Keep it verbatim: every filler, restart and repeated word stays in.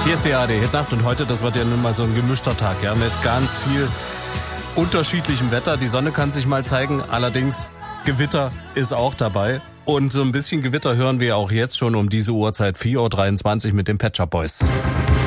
Hier ist die A R D Hitnacht und heute, das wird ja nun mal so ein gemischter Tag, ja, mit ganz viel unterschiedlichem Wetter. Die Sonne kann sich mal zeigen, allerdings Gewitter ist auch dabei. Und so ein bisschen Gewitter hören wir auch jetzt schon um diese Uhrzeit, vier Uhr dreiundzwanzig mit den Pet Shop Boys.